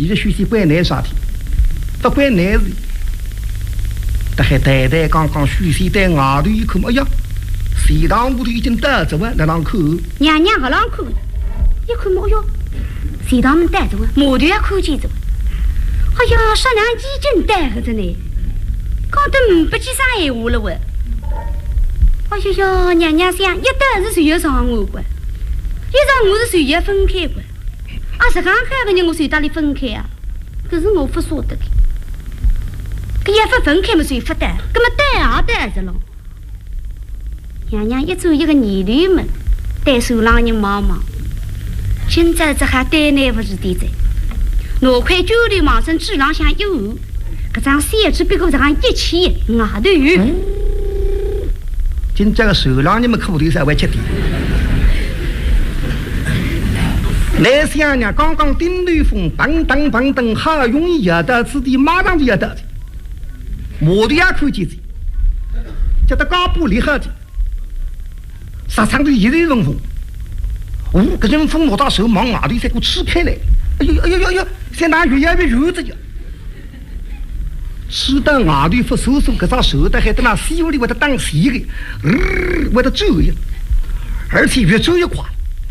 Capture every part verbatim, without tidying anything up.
其实学习关内啥的，不关内是，但还呆呆刚刚学习在外头一看，哎呀，食堂屋头已经带着我那啷看？ 娘娘好啷看？一看哎哟，食堂门带着我，马头也看见着我。哎呀，商量已经带着呢，讲得不记啥闲话了我。哎呀呀，娘娘想一带是谁要上我过，一上我是谁要分开过。啊，是刚开个人我谁搭里分开啊？可是我不晓得的，可要不分开么谁不带？那么带也带着了。娘娘一走一个泥驴们，带手浪人忙忙，现在这还带那不是的在。哪块酒里忙成纸浪向有，这张写纸别个这样一起外头有。 嗯，今这个手浪你们可不对三万七的。来想呢，刚刚顶雷风，砰噔砰噔，好容易要到此地，马上就要到的。我的也看见的，叫他高不离合的，沙场的一阵风风，哦，这阵风落到手忙外头才给我吃开来，哎呦哎呦哎呦，现在越来越热着呀。吃到外头不收收，这张手的还在那西屋里为他当西的，嗯，为他走呀，而且越走越快。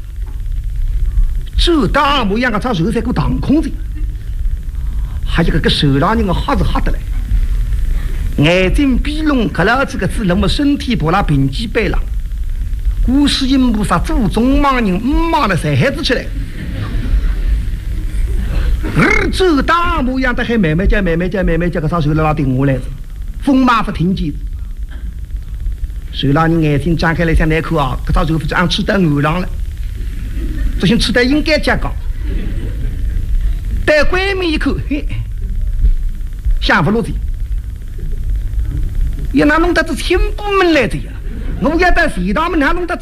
这大模样个张手在给我挡空着，还有个个手让人个哈子哈的来，眼睛闭拢，可老子个字那么身体不拉平脊背了，故事音菩萨祖宗骂人，骂了谁孩子起来，而这大模样的还慢慢叫慢慢叫慢慢叫个张手拉顶我来着，风马不停机，手让你眼睛张开来像那口啊，个张手这样吃到牛郎了。这些吃的应该加高，带闺蜜一口，嘿，想不落地，也哪弄得这千步门来的呀？我要到食堂门哪弄得？